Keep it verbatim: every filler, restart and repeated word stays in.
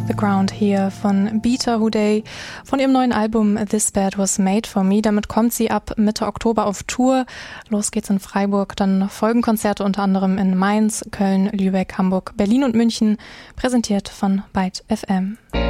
the Ground hier von Beata Houday von ihrem neuen Album This Bed Was Made For Me. Damit kommt sie ab Mitte Oktober auf Tour. Los geht's in Freiburg, dann folgen Konzerte unter anderem in Mainz, Köln, Lübeck, Hamburg, Berlin und München, präsentiert von Byte F M.